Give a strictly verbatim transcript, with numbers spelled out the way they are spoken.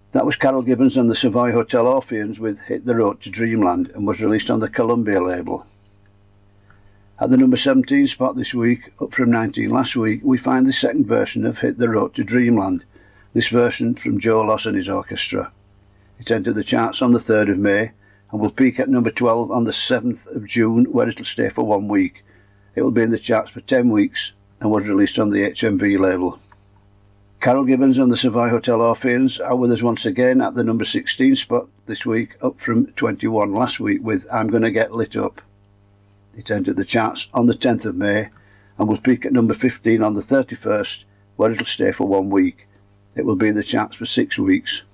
That was Carol Gibbons and the Savoy Hotel Orpheans with Hit the Road to Dreamland, and was released on the Columbia label. At the number seventeen spot this week, up from nineteen last week, we find the second version of Hit the Road to Dreamland, this version from Joe Loss and his orchestra. It entered the charts on the third of May, and will peak at number twelve on the seventh of June, where it'll stay for one week. It will be in the charts for ten weeks, and was released on the H M V label. Carol Gibbons and the Savoy Hotel Orpheans are with us once again at the number sixteen spot this week, up from twenty-one last week with I'm Gonna Get Lit Up. It entered the charts on the tenth of May and will peak at number fifteen on the thirty-first, where it'll stay for one week. It will be in the charts for six weeks.